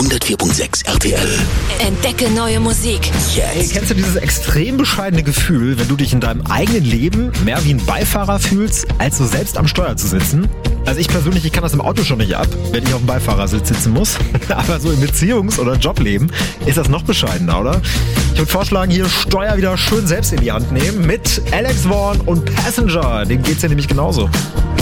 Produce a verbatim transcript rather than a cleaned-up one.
hundertvier Komma sechs R T L. Entdecke neue Musik. Hey, Jetzt. kennst du dieses extrem bescheidene Gefühl, wenn du dich in deinem eigenen Leben mehr wie ein Beifahrer fühlst, als so selbst am Steuer zu sitzen? Also ich persönlich, ich kann das im Auto schon nicht ab, wenn ich auf dem Beifahrersitz sitzen muss. Aber so im Beziehungs- oder Jobleben ist das noch bescheidener, oder? Ich würde vorschlagen, hier Steuer wieder schön selbst in die Hand nehmen mit Alex Vaughn und Passenger. Dem geht's ja nämlich genauso.